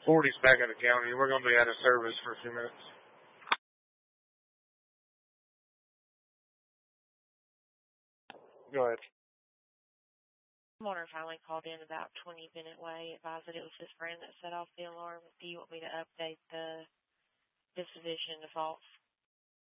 40's back in the county. We're going to be out of service for a few minutes. Go ahead. Homeowner finally called in about 20-minute way, advised that it was his friend that set off the alarm. Do you want me to update the disposition defaults